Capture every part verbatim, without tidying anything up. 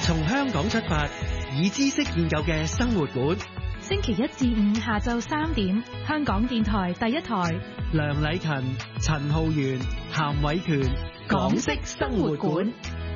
從香港出發，以知識建構嘅生活館。 星期一至五下晝三點，香港電台第一台。 梁禮勤、陳浩源、譚偉權，港式生活館。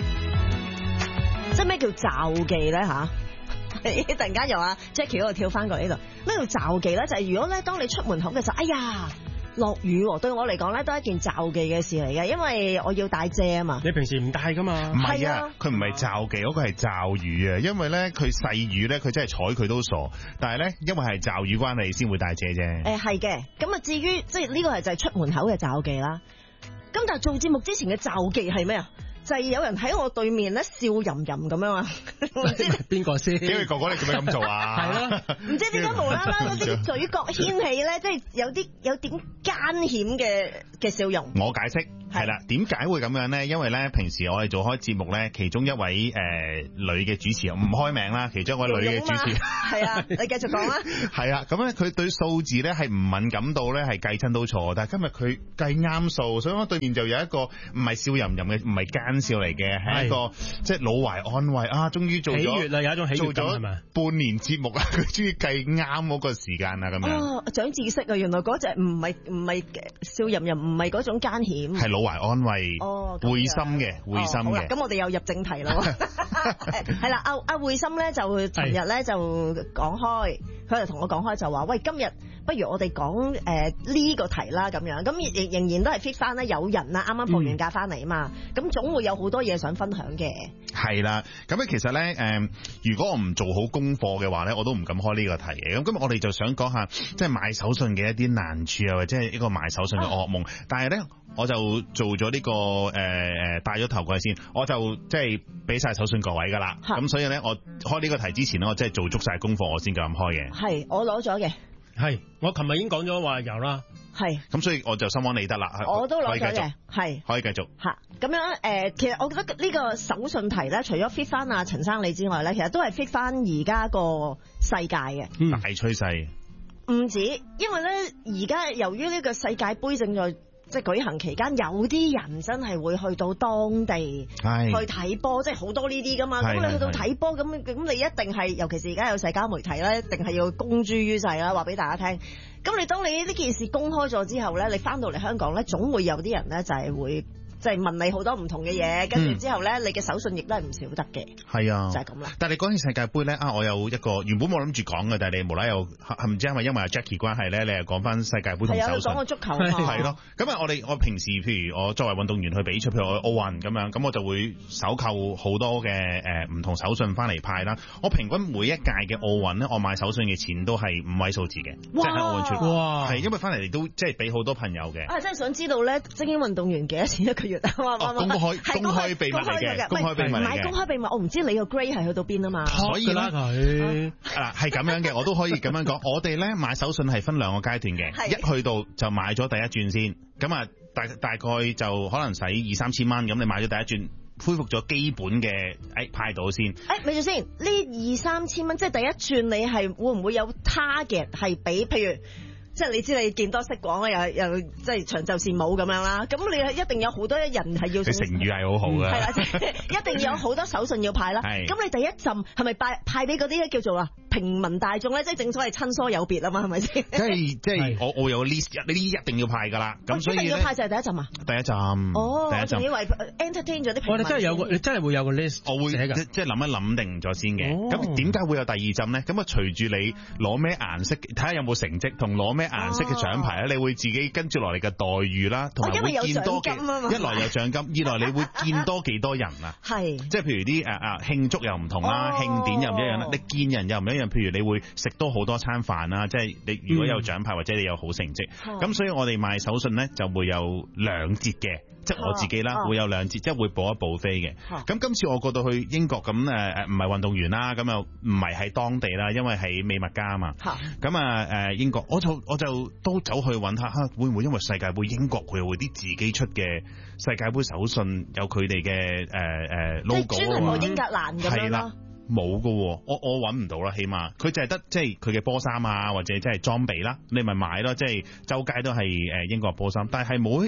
即係咩叫罩記咧吓？突然間又阿 Jackie 嗰度跳翻過嚟呢度，咩叫罩記咧？就係、是、如果咧，當你出門口嘅時候，哎呀落雨，對我嚟講咧都係一件罩記嘅事嚟嘅，因為我要帶遮啊嘛。 你平時唔帶噶嘛？ 唔係啊，佢唔係罩記，嗰、那個係罩雨啊。因為咧佢細雨咧，佢真係睬佢都傻。但係咧，因為係罩雨關係，先會帶遮啫。 誒係嘅，咁啊至於即係呢個係就係出門口嘅罩記啦。咁但係做節目之前嘅罩記係咩啊？就係、是、有人喺我對面咧笑吟吟咁樣啊！唔知邊個先？ 因為哥哥你做咩咁做啊？ 係咯， 唔知點解無啦啦嗰啲嘴角掀起咧，即係有啲有點艱險嘅嘅笑容。 我解釋係啦，點解會咁樣咧？因為咧平時我哋做開節目咧，其中一位誒、呃、女嘅主持唔開名啦，其中一位女嘅主持係啊，你繼續講啦。係啊，咁咧佢對數字咧係唔敏感到咧係計親都錯，但係今日佢計啱數，所以我對面就有一個唔係笑吟吟嘅，唔係奸笑嚟嘅，係一個即係老懷安慰啊！終於做咗喜悅啦，有一種喜悅感係咪？ 半年節目啦，佢終於計啱嗰個時間啦，咁樣。 哦，長知識啊！原來嗰隻唔係唔係笑吟吟，唔係嗰種奸險， 係老懷安慰， 哦， 會心嘅，會心嘅。 咁、哦、我哋又入正題啦。係啦，阿阿會心咧就尋日咧就講開，佢就同我講開就話：喂，今日不如我哋講誒呢個題啦，咁樣。咁仍然都係 fit 翻咧，有人啊啱啱放完假翻嚟啊嘛，咁、嗯、總會有好多嘢想分享嘅。 係啦，咁咧其實咧誒、呃，如果我唔做好功課嘅話咧，我都唔敢開呢個題嘅。咁今日我哋就想講下，即係買手信嘅一啲難處啊，或者係一個買手信嘅噩夢。啊、但係咧，我就做咗呢、這個誒誒戴咗頭盔先，我就即係俾晒手信各位噶啦。咁所以咧，我開呢個題之前咧，我真係做足晒功課，我先敢開嘅。 係，我攞咗嘅。 係，我琴日已經講咗話有啦。 係， 咁所以我就心安理得啦。 我都攞咗嘅，係可以繼續。 吓，咁樣誒、呃，其實我覺得呢個手信題咧，除咗 fit 翻阿陳生你之外咧，其實都係 fit 翻而家個世界嘅、 嗯、大趨勢。 唔止，因為咧而家由於呢個世界盃正在即係舉行期間，有啲人真係會去到當地去睇波，即係好多呢啲噶嘛。咁你去到睇波，咁咁你一定係，尤其是而家有社交媒體咧，一定係要公諸於世啦，話俾大家聽。咁你當你呢件事公開咗之後咧，你翻到嚟香港咧，總會有啲人咧就係會即係問你好多唔同嘅嘢，跟住之後咧，你嘅手信亦都係唔少得嘅。係啊，就係咁啦。 但係你講起世界盃咧，啊，我有一個原本冇諗住講嘅，但係你無啦又唔知係咪因為阿 Jackie 關係咧，你又講翻世界盃同手信。係啊，講個足球啊。係咯，咁啊，我哋我平時譬如我作為運動員去比賽，譬如我奧運咁樣，咁我就會手購好多嘅誒唔同手信翻嚟派啦。我平均每一屆嘅奧運咧，我買手信嘅錢都係五位數字嘅，即係喺奧運處。哇！係因為翻嚟都即係俾好多朋友嘅。啊， 真係想知道咧，精英運動員幾多錢一個月啊？ 哦，公開公開秘密嚟嘅，公開秘密嚟嘅。唔係公開秘密， 我唔知你個 grade 係去到邊啊嘛。 可以啦，佢啊係咁樣嘅，我都可以咁樣講。我哋咧買手信係分兩個階段嘅，一去到就買咗第一轉先，咁啊大大概就可能使二三千蚊，咁你買咗第一轉，恢復咗基本嘅誒、哎、派到先。誒，咪住先，呢二三千蚊，即係第一轉，你係會唔會有 target 係俾譬如？即係你知你見多識廣啊，又又即係長袖善舞咁樣啦。咁你一定有好多人係要。 佢成語係好好嘅。係啦，即係一定有好多手信要派啦。係。咁你第一陣係咪派派俾嗰啲叫做啊平民大眾咧？即係正所謂親疏有別啊嘛，係咪先？即係即係我我有 list，呢啲一定要派㗎啦。咁所以一定要派就係第一陣啊。第一陣。哦。第一陣。我仲以為 entertain 咗啲平民。我哋真係有個，你真係會有個 list。我會即即係諗一諗定咗先嘅。咁點解會有第二陣咧？咁啊隨住你攞咩顏色，睇下有冇成績同攞咩顏色嘅獎牌咧，你會自己跟住落嚟嘅待遇啦，同埋會見多幾，一來有獎金，二來你會見多幾多人啊？係，即係譬如啲誒誒慶祝又唔同啦，慶典又唔一樣啦，你見人又唔一樣。譬如你會食多好多餐飯啦，即係你如果有獎牌或者你有好成績，咁所以我哋賣手信咧就會有兩折嘅，即係我自己啦，會有兩折，即係會補一補飛嘅。咁今次我過到去英國咁誒誒，唔係運動員啦，咁又唔係喺當地啦，因為喺美墨加啊嘛。咁啊誒英國，我就我就。都走去揾下，嚇會唔會因為世界盃英國佢又會啲自己出嘅世界盃手信有佢哋嘅誒誒 logo 啊？即係專係英格蘭咁樣咯。係啦，冇㗎喎，我我揾唔到啦，起碼佢就係得即係佢嘅波衫啊，或者即係裝備啦，你咪買咯，即係周街都係誒英國波衫，但係冇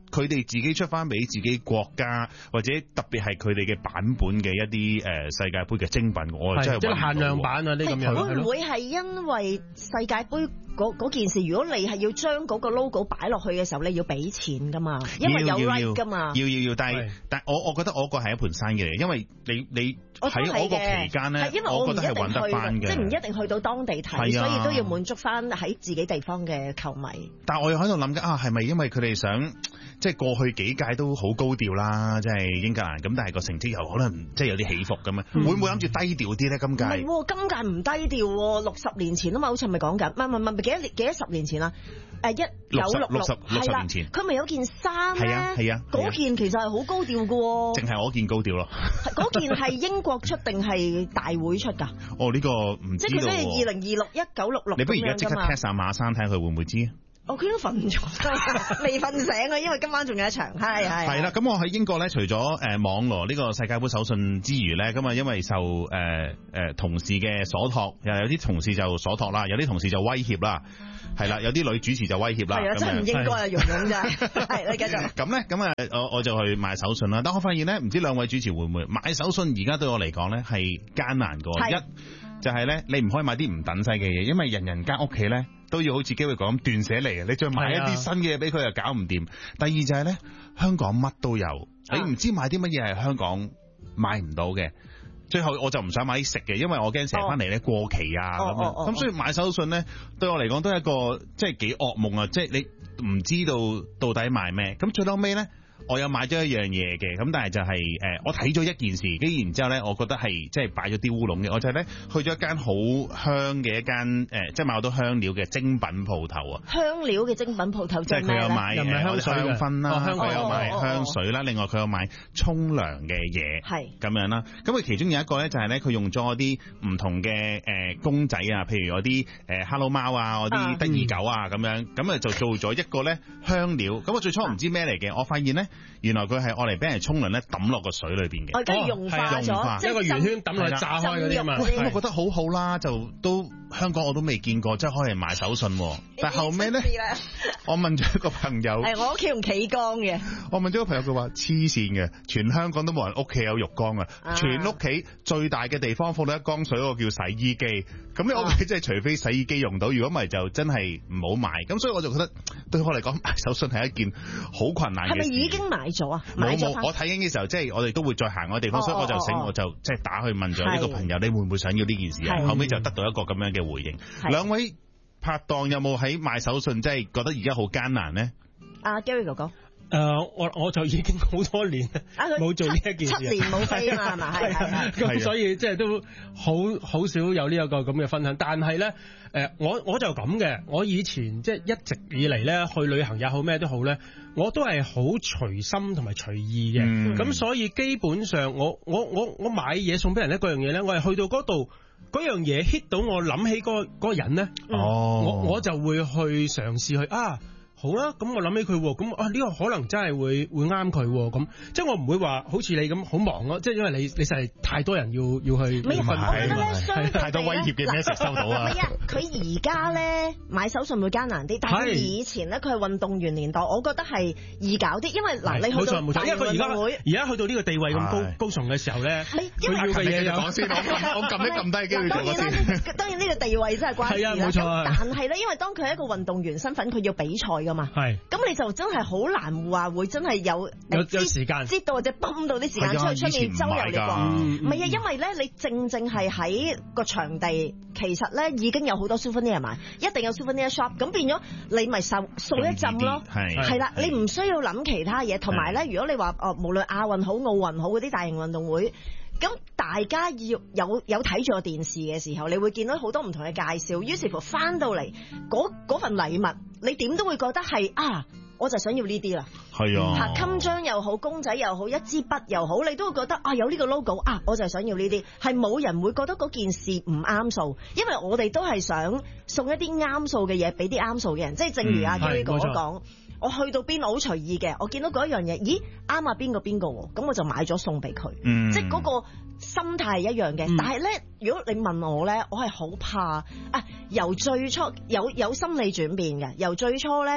佢哋自己出翻俾自己國家，或者特別係佢哋嘅版本嘅一啲誒世界盃嘅精品，我真係即係限量版啊！呢咁樣會唔會係因為世界盃嗰件事？如果你係要將嗰個 logo 擺落去嘅時候，你要俾錢噶嘛？因為有 right 噶嘛。 要要要，但係但係我我覺得我個係一盤生意嚟，因為你你喺我個期間咧，我覺得係揾得翻嘅， 即係唔一定去到當地睇，所以都要滿足翻喺自己地方嘅球迷。 但係我又喺度諗緊啊，係咪因為佢哋想？即係過去幾屆都好高調啦，即係英格蘭咁，但係個成績又可能即係有啲起伏咁啊！會唔會諗住低調啲咧？今屆唔係，今屆唔低調喎，六十年前啊嘛，好似係咪講緊？唔係唔係唔係幾多年幾多十年前啊？誒一九六六係啦，佢咪有件衫咧？係啊係啊，嗰件其實係好高調嘅喎。淨係我件高調咯。 嗰件係英國出定係大會出㗎？ 哦，呢個唔知道喎。即係佢都係二零二六一九六六。你不如而家即刻 test 下馬生睇下佢會唔會知？ 我佢都瞓咗，未瞓醒啊！因為今晚仲有一場，係係。 係啦，咁我喺英國咧，除咗誒網羅呢個世界盃手信之餘咧，咁啊因為受誒誒、呃、同事嘅所託，又有啲同事就所託啦，有啲同事就威脅啦，係啦，有啲女主持就威脅啦。係啊，真係唔應該啊，蓉蓉真係。係你繼續。咁咧，咁啊，我我就去買手信啦。但我發現咧，唔知兩位主持會唔會買手信？而家對我嚟講咧係艱難過一。就係咧，你唔可以買啲唔等使嘅嘢，因為人人間屋企咧都要好似機會講咁斷捨離嘅，你再買一啲新嘅嘢俾佢又搞唔掂。第二就係咧，香港乜都有，你唔知買啲乜嘢係香港買唔到嘅。最後我就唔想買啲食嘅，因為我驚成日翻嚟咧過期啊咁樣。咁所以買手信咧對我嚟講都係一個即係幾噩夢啊！即係你唔知道到底買咩。咁最後尾咧。我有買咗一樣嘢嘅，咁但係就係、是、誒、呃，我睇咗一件事，跟住然之後咧，我覺得係即係擺咗啲烏龍嘅。我就係咧去咗一間好香嘅一間誒、呃，即係買好多香料嘅精品鋪頭啊！香料嘅精品鋪頭即係佢有買誒香薰啦，佢、哦、有買香水啦、哦，另外佢有買沖涼嘅嘢，係咁樣啦。咁佢其中有一個咧就係咧，佢用咗啲唔同嘅誒、呃、公仔啊，譬如嗰啲誒 Hello 貓啊，嗰啲得意狗啊咁樣，咁啊就做咗一個咧香料。咁我最初唔知咩嚟嘅，我發現咧。原來佢係愛嚟俾人沖涼咧，抌落個水裏邊嘅，哦，跟住溶化咗，即係一個圓圈抌落去炸開嗰啲嘛。咁我覺得好好啦，就都香港我都未見過，即係可以買手信。但後尾咧，我問咗一個朋友，係我屋企用企缸嘅。我問咗個朋友，佢話黐線嘅，全香港都冇人屋企有浴缸啊！全屋企最大嘅地方放到一缸水，嗰個叫洗衣機。咁你屋企即係除非洗衣機用到，如果唔係就真係唔好買。咁所以我就覺得對我嚟講買手信係一件好困難嘅事。係咪已經買咗啊？冇冇，我睇緊嘅時候，即係我哋都會再行嗰個地方，哦、所以我就醒，哦、我就即係打去問咗呢個朋友，你會唔會想要呢件事啊？後尾就得到一個咁樣嘅回應。兩位拍檔有冇喺買手信，即係覺得而家好艱難呢？阿 Gary 哥哥。 誒、呃，我我就已經好多年冇做呢一件事， 七年冇飛啊嘛，係係係， 咁所以即係都好好少有呢一個咁嘅分享。但係咧，誒、呃，我我就咁嘅，我以前即係一直以嚟咧去旅行也好咩都好咧，我都係好隨心同埋隨意嘅。咁、嗯、所以基本上我我我我買嘢送俾人咧，嗰樣嘢咧，我係去到嗰度嗰樣嘢 hit 到我諗起嗰嗰個人咧，哦，我我就會去嘗試去啊。好啦，咁我諗起佢，咁啊呢、這個可能真係會會啱佢，咁即係我唔會話好似你咁好忙咯，即係因為你你實係太多人要要去分派，太多威脅嘅咩食收到啊！唔係啊， 佢而家咧買手信會艱難啲，但係以前咧佢係運動員年代，我覺得係易搞啲，因為嗱你去到大運動會， 而家去到呢個地位咁高高崇嘅時候咧，佢要嘅嘢有講先，我我撳一撳低機會講先。 當然呢個地位真係關事啦， 冇錯。 但係咧，因為當佢係一個運動員身份，佢要比賽。噶嘛，係，咁你就真係好難話會真係有有有時間，知道或者泵到啲時間出去出面周遊嚟講，唔係啊，因為咧你正正係喺個場地，其實咧已經有好多 souvenir 買，一定有 souvenir shop，咁變咗你咪掃掃一陣咯，係係啦，你唔需要諗其他嘢，同埋咧，如果你話哦，無論亞運好、奧運好嗰啲大型運動會。咁大家要有有睇住個電視嘅時候，你會見到好多唔同嘅介紹，於是乎翻到嚟嗰份禮物，你點都會覺得係啊，我就想要呢啲啦。係啊，襟章又好，公仔又好，一支筆又好，你都會覺得啊，有呢個 logo 啊，我就想要呢啲。係冇人會覺得嗰件事唔啱數，因為我哋都係想送一啲啱數嘅嘢俾啲啱數嘅人，即係正如阿 Gary 哥講。我去到邊我好隨意嘅，我見到嗰一樣嘢，咦啱啊邊個邊個喎，咁我就買咗送俾佢，嗯、即係嗰個心態係一樣嘅。嗯、但係咧，如果你問我咧，我係好怕啊，由最初有有心理轉變嘅，由最初咧。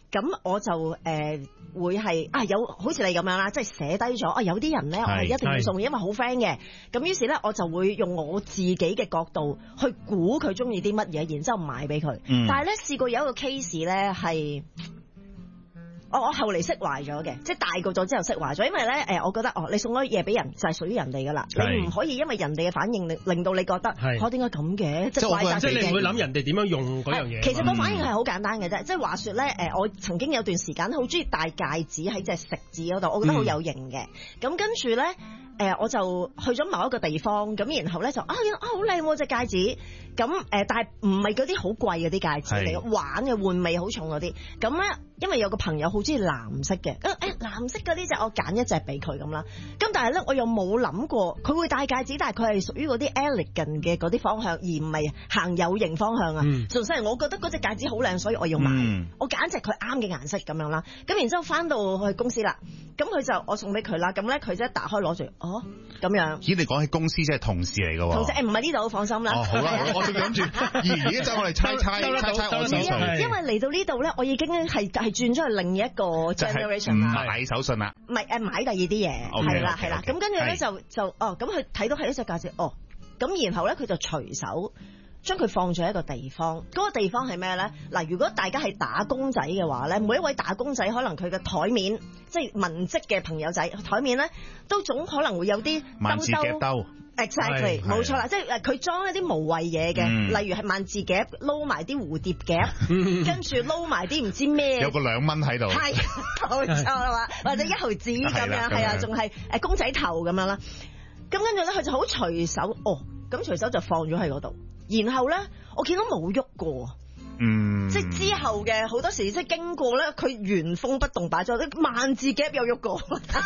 咁我就誒、呃、會係啊有好似你咁樣啦，即係寫低咗啊有啲人咧我係一定要送，因為好 friend 嘅。咁於是咧我就會用我自己嘅角度去估佢中意啲乜嘢，然之後買俾佢。嗯、但係咧試過有一個 case 咧係。我我後嚟釋懷咗嘅，即係大個咗之後釋懷咗，因為咧誒，我覺得哦，你送咗嘢俾人就係屬於人哋噶啦，你唔可以因為人哋嘅反應令令到你覺得，我點解咁嘅？即係怪責自己。 即係你唔會諗人哋點樣用嗰樣嘢。 其實個反應係好簡單嘅啫，即係話說咧誒，我曾經有段時間好中意戴戒指喺隻食指嗰度，我覺得好有型嘅。咁、嗯、跟住咧誒，我就去咗某一個地方，咁然後咧就啊啊好靚喎隻戒指，咁誒但係唔係嗰啲好貴嗰啲戒指嚟嘅，玩嘅玩味好重嗰啲，咁咧。因為有個朋友好中意藍色嘅，誒、欸、藍色嗰啲隻我揀一隻俾佢咁啦。咁但係咧我又冇諗過佢會戴戒指，但係佢係屬於嗰啲 elegant 嘅嗰啲方向，而唔係行有型方向啊。純粹係我覺得嗰隻戒指好靚，所以我要買。嗯、我揀隻佢啱嘅顏色咁樣啦。咁然之後翻到去公司啦，咁佢就我送俾佢啦。咁咧佢就一打開攞住，哦咁樣。 咦？你講起公司即係同事嚟㗎喎？ 同事誒唔係呢度，放心啦。 哦好啦，我仲諗住，咦而家就我哋猜猜猜猜我手信。 因為嚟到呢度咧，我已經係係轉咗去另一個 generation 啦， 買手信啦， 唔係誒買第二啲嘢，係啦係啦，咁跟住咧就就哦，咁佢睇到係一隻戒指，哦，咁然後咧佢就隨手將佢放咗一個地方，嗰、那個地方係咩咧？嗱，如果大家係打工仔嘅話咧，每一位打工仔可能佢嘅台面，即係文職嘅朋友仔台面咧，都總可能會有啲萬字夾兜。 Exactly，冇錯啦，即係誒佢裝一啲無謂嘢嘅，嗯、例如係萬字夾撈埋啲蝴蝶夾，嗯、跟住撈埋啲唔知咩， 有個兩蚊喺度，係冇錯啦嘛，或者一毫子咁樣，係啊，仲係誒公仔頭咁樣啦。咁跟住咧，佢就好隨手，哦，咁隨手就放咗喺嗰度，然後咧，我見到冇喐過。嗯，即係之後嘅好多時，即係經過咧，佢原封不動擺咗，啲萬字夾又喐過，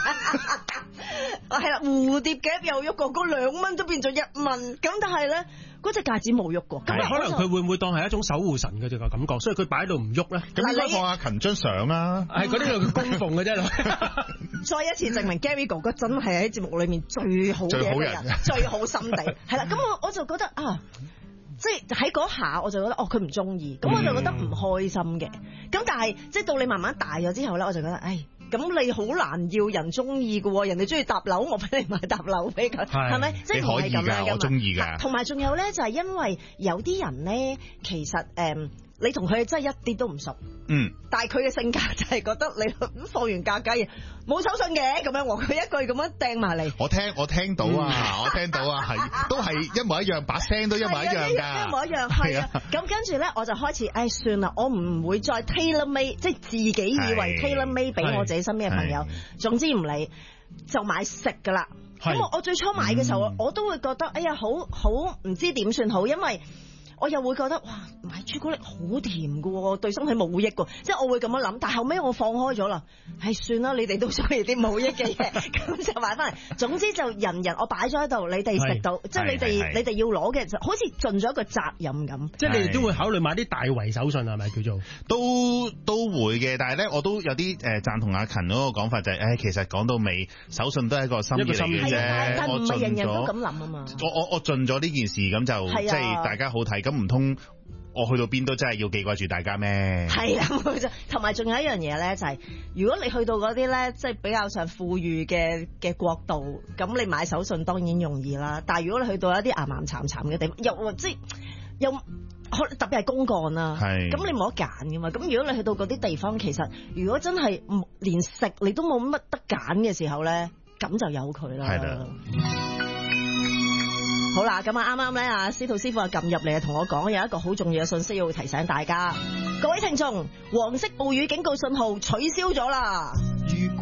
係啦，蝴蝶夾又喐過，嗰兩蚊都變咗一蚊，咁但係咧，嗰隻戒指冇喐過，咁可能佢會唔會當係一種守護神嘅隻個感覺，所以佢擺喺度唔喐咧？ 咁應該放阿勤張相啊， 係嗰啲係佢供奉嘅啫。 再一次證明 Gary 哥哥真係喺節目裏面最好嘅一個人，最好心地，係啦，咁我我就覺得啊。即係喺嗰下我就覺得哦佢唔中意，咁我就覺得唔開心嘅。咁但係即係到你慢慢大咗之後咧，我就覺得，唉，咁你好難要人中意嘅，人哋中意搭樓，我俾你買搭樓俾佢，係咪？即係唔係咁樣噶嘛？ 我中意噶。同埋仲有咧，就係因為有啲人咧，其實誒。嗯你同佢真係一啲都唔熟，嗯，但係佢嘅性格就係覺得你放完假雞冇手信嘅咁樣，佢一句咁樣掟埋嚟。 我聽我聽到啊，我聽到啊，係都係一模一樣，把聲都一模一樣㗎， 一模一樣，係啊。咁跟住咧，我就開始，唉，算啦，我唔會再 tailor made，即係自己以為 tailor made 俾我自己身邊嘅朋友。總之唔理，就買食㗎啦。咁我我最初買嘅時候，嗯、我都會覺得，哎呀，好好唔知點算好，因為。我又會覺得哇，買朱古力好甜噶喎，對身體冇益噶，即係我會咁樣諗。但係後尾我放開咗啦，係算啦，你哋都中意啲冇益嘅嘢，咁就買翻嚟。總之就人人我擺咗喺度，你哋食到，即係你哋你哋要攞嘅，就好似盡咗一個責任咁。 即係你哋都會考慮買啲大圍手信係咪叫做？ 都都會嘅，但係咧我都有啲誒贊同阿勤嗰個講法就係、是，誒其實講到尾手信都係一個心意嚟嘅啫。 但係唔係人人都咁諗啊嘛。 我我我盡咗呢件事咁就即係大家好睇。咁唔通我去到邊都真係要記掛住大家咩？係啊， 同埋仲有一樣嘢咧，就係、是、如果你去到嗰啲咧，即係比較上富裕嘅嘅國度，咁你買手信當然容易啦。但係如果你去到一啲岩岩慘慘嘅地方，又即係又特別係公幹啊，咁你冇得揀噶嘛。咁如果你去到嗰啲地方，其實如果真係連食你都冇乜得揀嘅時候咧，咁就由佢啦。係啦。好啦，咁啊啱啱咧啊司徒師傅啊撳入嚟啊，同我講有一個好重要嘅信息要提醒大家，各位聽眾，黃色暴雨警告信號取消咗啦。